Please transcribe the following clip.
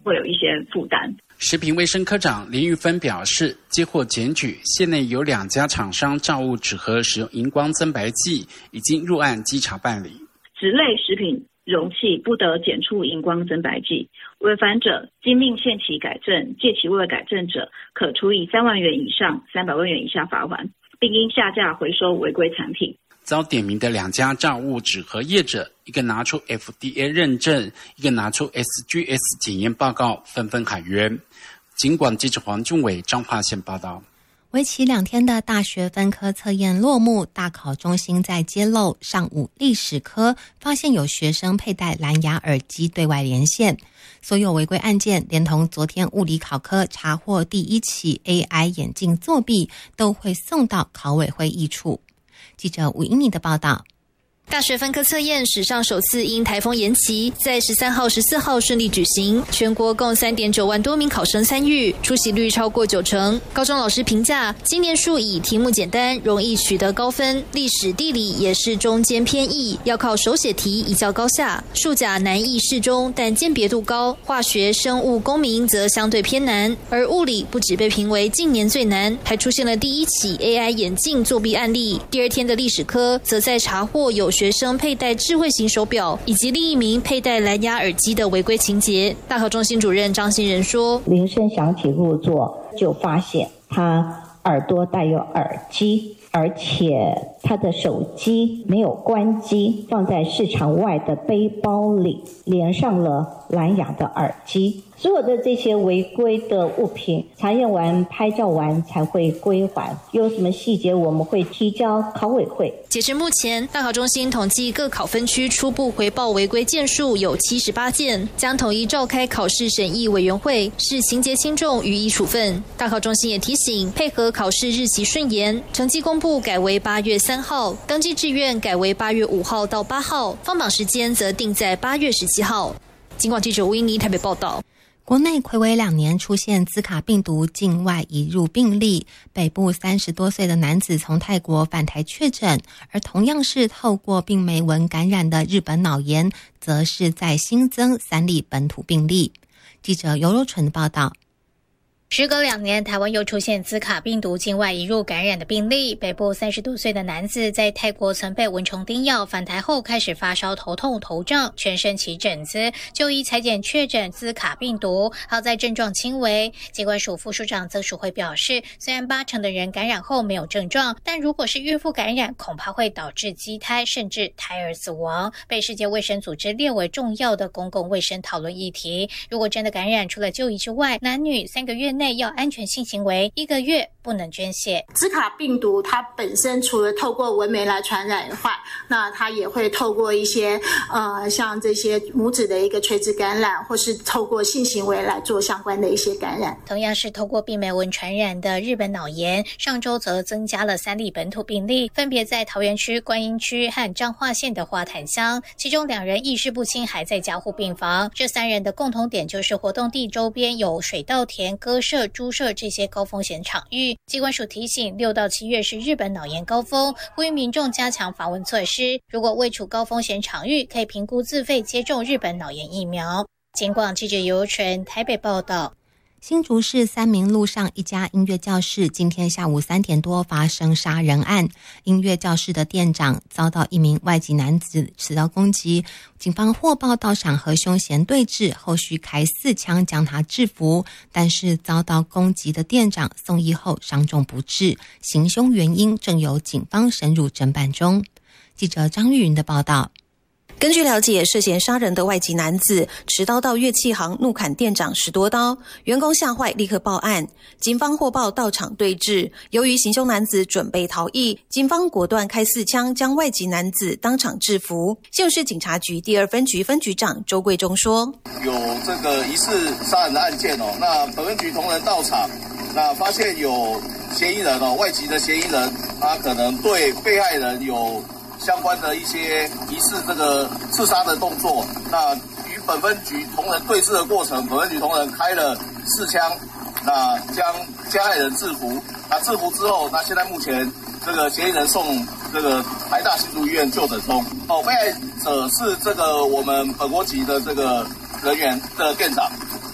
会有一些负担。 食品卫生科长林玉芬表示，接获检举，县内有2家厂商造物纸盒使用荧光增白剂，已经入案稽查办理。 纸类食品容器不得检出荧光增白剂，违反者经令限期改正，届期未改正者，可处以3万元以上300万元以下罚款，并应下架回收违规产品。 遭点名的2家造物纸盒业者，一个拿出 FDA 认证，一个拿出 SGS 检验报告，纷纷喊冤。警广记者黄俊伟彰化县报道。 为期2天的大学分科测验落幕，大考中心在揭露上午历史科发现有学生佩戴蓝牙耳机对外连线，所有违规案件连同昨天物理考科查获第1起 AI 眼镜作弊，都会送到考委会议处。记者吴英妮的报道。 大学分科测验史上首次因台风延期，在13号、14号顺利举行，全国共3.9万多名考生参与，出席率超过90%。高中老师评价，今年数以题目简单，容易取得高分，历史、地理也是中间偏易，要靠手写题一较高下。数甲难易适中，但鉴别度高，化学、生物、公民则相对偏难，而物理不只被评为近年最难，还出现了第1起 AI 眼镜作弊案例。第2天的历史科，则在查获有学生佩戴智慧型手表以及另一名佩戴蓝牙耳机的违规情节。大考中心主任张新仁说， 铃声响起入座，就发现他耳朵带有耳机，而且他的手机没有关机，放在市场外的背包里，连上了蓝牙的耳机。所有的这些违规的物品查验完、拍照完才会归还，有什么细节我们会提交考委会。 截至目前，大考中心统计各考分区初步回报违规件数有78件，将统一召开考试审议委员会，视情节轻重予以处分。大考中心也提醒，配合考试日期顺延，成绩公布改为8月3号，登记志愿改为8月5号到8号，放榜时间则定在8月17号。警广记者吴英妮台北报道。 国内睽违2年出现兹卡病毒境外移入病例，北部30多岁的男子从泰国返台确诊，而同样是透过病媒蚊感染的日本脑炎，则是在新增3例本土病例。记者尤柔纯的报道。 时隔2年，台湾又出现兹卡病毒境外移入感染的病例。北部30多岁的男子在泰国曾被蚊虫叮咬，返台后开始发烧、头痛、头胀，全身起疹子，就医采检确诊兹卡病毒，好在症状轻微。疾管署副署长曾淑慧表示，虽然80%的人感染后没有症状，但如果是孕妇感染，恐怕会导致畸胎甚至胎儿死亡，被世界卫生组织列为重要的公共卫生讨论议题。如果真的感染，除了就医之外，男女3个月内要安全性行为，1个月不能捐血。 兹卡病毒它本身除了透过蚊媒来传染外，那它也会透过一些像这些母子的一个垂直感染，或是透过性行为来做相关的一些感染。 同样是透过病媒蚊传染的日本脑炎，上周则增加了3例本土病例，分别在桃园区、观音区和彰化县的花坛乡，其中2人意识不清，还在加护病房。这3人的共同点就是活动地周边有水稻田、鸽舍、猪舍这些高风险场域。疾管署提醒，6到7月是日本脑炎高峰，呼吁民众加强防蚊措施。如果未处高风险场域，可以评估自费接种日本脑炎疫苗。警广记者尤纯台北报道。 新竹市三民路上一家音乐教室今天下午3点多发生杀人案，音乐教室的店长遭到一名外籍男子持刀攻击，警方获报到场和凶嫌对峙，后续开4枪将他制服，但是遭到攻击的店长送医后伤重不治，行凶原因正由警方深入侦办中。记者张玉云的报道。 根据了解，涉嫌杀人的外籍男子持刀到乐器行怒砍店长10多刀，员工吓坏立刻报案，警方获报到场对峙，由于行凶男子准备逃逸，警方果断开4枪将外籍男子当场制服。新竹市警察局第2分局分局长周贵忠说， 有这个疑似杀人的案件那本分局同仁到场，那发现有嫌疑人外籍的嫌疑人，他可能对被害人有相关的一些疑似这个刺杀的动作，那与本分局同仁对峙的过程，本分局同仁开了4枪，那将加害人制服。那制服之后，那现在目前这个嫌疑人送这个台大新竹医院就诊中。被害者是这个我们本国籍的这个人员的店长。